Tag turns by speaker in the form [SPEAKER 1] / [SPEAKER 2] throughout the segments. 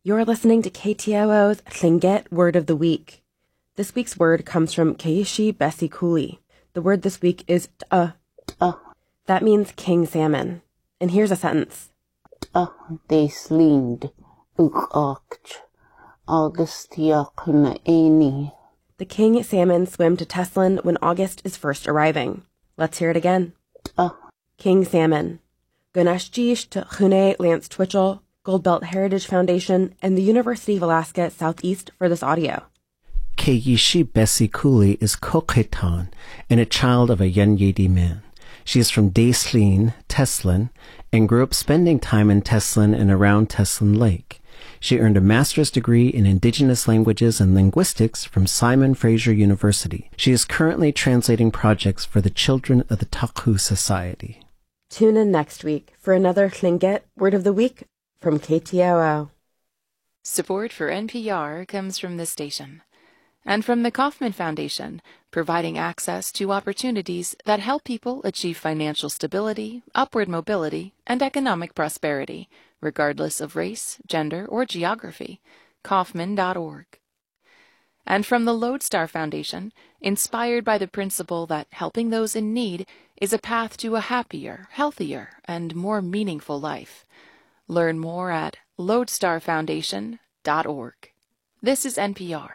[SPEAKER 1] You're listening to KTOO's Tlingit Word of the Week. This week's word comes from Keishi Bessie Cooley. The word this week is t'ah. That means king salmon. And here's a sentence.
[SPEAKER 2] They slinged uch Augustiakuna Eni.
[SPEAKER 1] The king salmon swim to Teslin when August is first arriving. Let's hear it again. King salmon. Ganeshjish to Chune Lance Twitchell, Goldbelt Heritage Foundation, and the University of Alaska Southeast for this audio.
[SPEAKER 3] Keishi Bessie Cooley is Kokhetan and a child of a Yenyedi man. She is from Daislin, Teslin, and grew up spending time in Teslin and around Teslin Lake. She earned a master's degree in Indigenous Languages and Linguistics from Simon Fraser University. She is currently translating projects for the Children of the Taku Society.
[SPEAKER 1] Tune in next week for another Tlingit Word of the Week from KTOO.
[SPEAKER 4] Support for NPR comes from this station and from the Kauffman Foundation, providing access to opportunities that help people achieve financial stability, upward mobility, and economic prosperity, regardless of race, gender, or geography. Kauffman.org. And from the Lodestar Foundation, inspired by the principle that helping those in need is a path to a happier, healthier, and more meaningful life. Learn more at lodestarfoundation.org. This is NPR.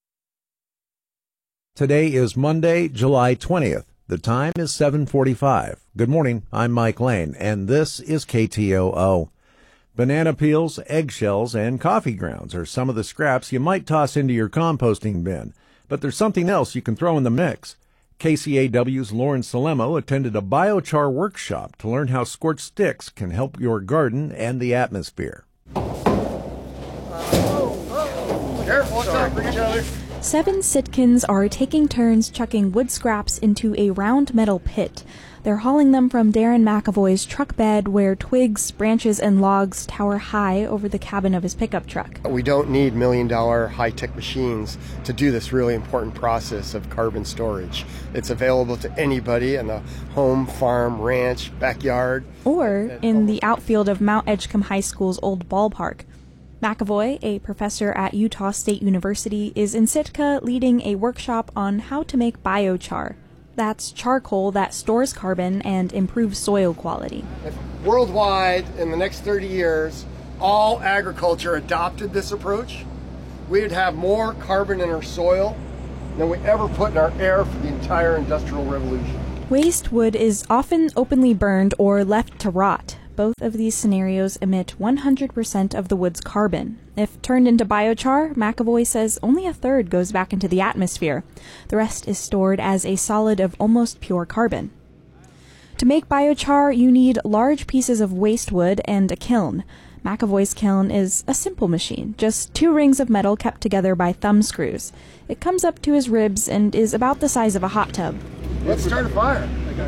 [SPEAKER 5] Today is Monday, July 20th. The time is 7:45. Good morning, I'm Mike Lane, and this is KTOO. Banana peels, eggshells, and coffee grounds are some of the scraps you might toss into your composting bin. But there's something else you can throw in the mix. KCAW's Lauren Salemo attended a biochar workshop to learn how scorched sticks can help your garden and the atmosphere.
[SPEAKER 6] Careful, watch out for each other.
[SPEAKER 7] 7 Sitkins are taking turns chucking wood scraps into a round metal pit. They're hauling them from Darren McAvoy's truck bed where twigs, branches, and logs tower high over the cabin of his pickup truck.
[SPEAKER 6] We don't need million-dollar high-tech machines to do this really important process of carbon storage. It's available to anybody in the home, farm, ranch, backyard.
[SPEAKER 7] Or in the outfield of Mount Edgecombe High School's old ballpark. McAvoy, a professor at Utah State University, is in Sitka leading a workshop on how to make biochar. That's charcoal that stores carbon and improves soil quality.
[SPEAKER 6] If worldwide, in the next 30 years, all agriculture adopted this approach, we would have more carbon in our soil than we ever put in our air for the entire Industrial Revolution.
[SPEAKER 7] Waste wood is often openly burned or left to rot. Both of these scenarios emit 100% of the wood's carbon. If turned into biochar, McAvoy says only a third goes back into the atmosphere. The rest is stored as a solid of almost pure carbon. To make biochar, you need large pieces of waste wood and a kiln. McAvoy's kiln is a simple machine, just 2 rings of metal kept together by thumb screws. It comes up to his ribs and is about the size of a hot tub.
[SPEAKER 6] Let's start a fire.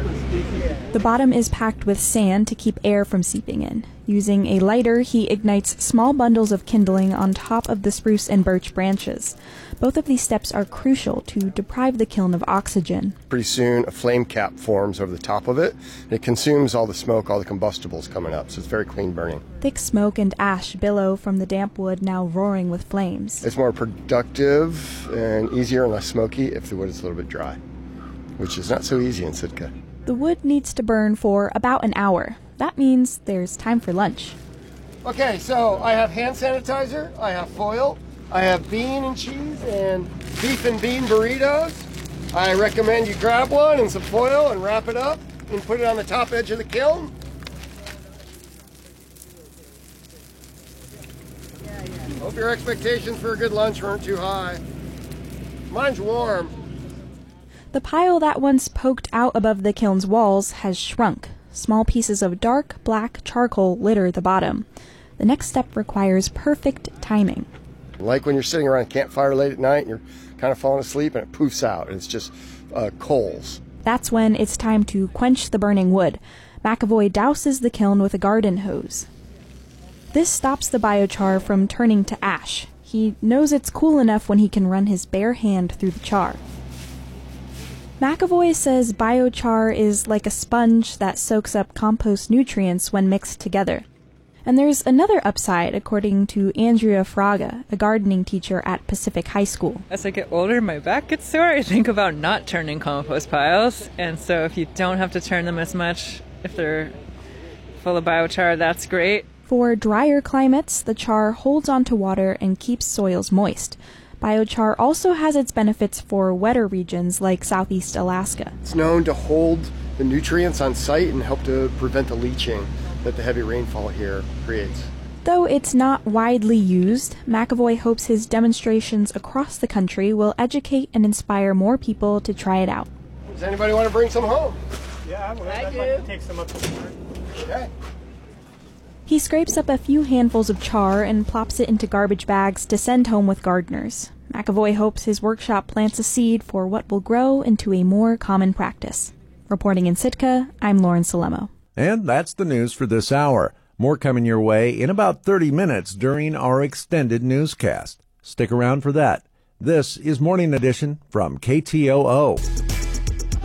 [SPEAKER 7] The bottom is packed with sand to keep air from seeping in. Using a lighter, he ignites small bundles of kindling on top of the spruce and birch branches. Both of these steps are crucial to deprive the kiln of oxygen.
[SPEAKER 6] Pretty soon, a flame cap forms over the top of it. It consumes all the smoke, all the combustibles coming up, so it's very clean burning.
[SPEAKER 7] Thick smoke and ash billow from the damp wood now roaring with flames.
[SPEAKER 6] It's more productive and easier and less smoky if the wood is a little bit dry, which is not so easy in Sitka.
[SPEAKER 7] The wood needs to burn for about an hour. That means there's time for lunch.
[SPEAKER 6] Okay, so I have hand sanitizer, I have foil, I have bean and cheese and beef and bean burritos. I recommend you grab one and some foil and wrap it up and put it on the top edge of the kiln. Hope your expectations for a good lunch weren't too high. Mine's warm.
[SPEAKER 7] The pile that once poked out above the kiln's walls has shrunk. Small pieces of dark black charcoal litter the bottom. The next step requires perfect timing.
[SPEAKER 6] Like when you're sitting around a campfire late at night and you're kind of falling asleep and it poofs out and it's just coals.
[SPEAKER 7] That's when it's time to quench the burning wood. McAvoy douses the kiln with a garden hose. This stops the biochar from turning to ash. He knows it's cool enough when he can run his bare hand through the char. McAvoy says biochar is like a sponge that soaks up compost nutrients when mixed together. And there's another upside, according to Andrea Fraga, a gardening teacher at Pacific High School.
[SPEAKER 8] As I get older, my back gets sore. I think about not turning compost piles. And so if you don't have to turn them as much, if they're full of biochar, that's great.
[SPEAKER 7] For drier climates, the char holds onto water and keeps soils moist. Biochar also has its benefits for wetter regions like southeast Alaska.
[SPEAKER 6] It's known to hold the nutrients on site and help to prevent the leaching that the heavy rainfall here creates.
[SPEAKER 7] Though it's not widely used, McAvoy hopes his demonstrations across the country will educate and inspire more people to try it out.
[SPEAKER 6] Does anybody want to bring some home?
[SPEAKER 9] Yeah, I'd like to take some up to the park.
[SPEAKER 6] Okay.
[SPEAKER 7] He scrapes up a few handfuls of char and plops it into garbage bags to send home with gardeners. McAvoy hopes his workshop plants a seed for what will grow into a more common practice. Reporting in Sitka, I'm Lauren Salemo.
[SPEAKER 5] And that's the news for this hour. More coming your way in about 30 minutes during our extended newscast. Stick around for that. This is Morning Edition from KTOO.